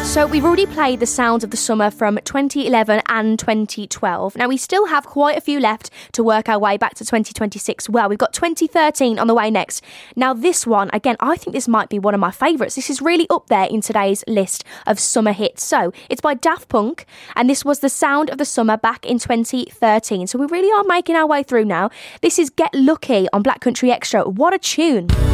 So we've already played the sounds of the summer from 2011 and 2012. Now we still have quite a few left to work our way back to 2026. Well, we've got 2013 on the way next. Now this one, again, I think this might be one of my favourites. This is really up there in today's list of summer hits. So it's by Daft Punk, and this was the sound of the summer back in 2013. So we really are making our way through now. This is Get Lucky on Black Country Extra. What a tune.